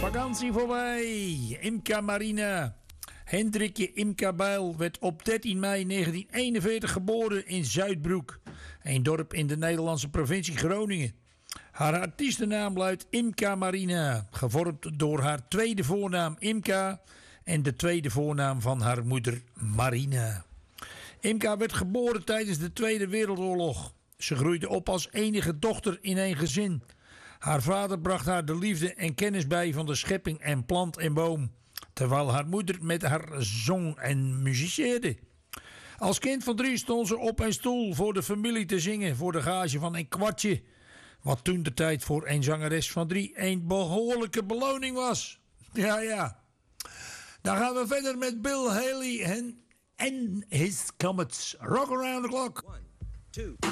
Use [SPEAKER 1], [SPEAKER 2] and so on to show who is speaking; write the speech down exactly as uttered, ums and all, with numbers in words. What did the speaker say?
[SPEAKER 1] Vakantie voorbij. Imca Marina. Hendrikje Imca Bijl werd op dertien mei negentien eenenveertig geboren in Zuidbroek. Een dorp in de Nederlandse provincie Groningen. Haar artiestennaam luidt Imca Marina. Gevormd door haar tweede voornaam Imca en de tweede voornaam van haar moeder Marina. Imca werd geboren tijdens de Tweede Wereldoorlog. Ze groeide op als enige dochter in een gezin. Haar vader bracht haar de liefde en kennis bij van de schepping en plant en boom. Terwijl haar moeder met haar zong en muziceerde. Als kind van drie stond ze op een stoel voor de familie te zingen voor de gage van een kwartje. Wat toen de tijd voor een zangeres van drie een behoorlijke beloning was. Ja, ja. Dan gaan we verder met Bill Haley en, en his Comets. Rock around the clock. One, two.